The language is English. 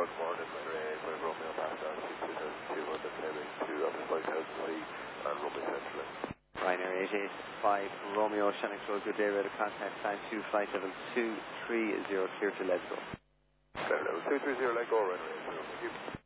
morning, Ryanair 5 Romeo Pascal 62200 heading to Office Lighthouse Sea and Rugby Central. Ryanair 885 Romeo, Shannon Road, good day, radar contact, time 2, flight level 230, clear to let go. Level 230, let go, Ryanair 8. Thank you.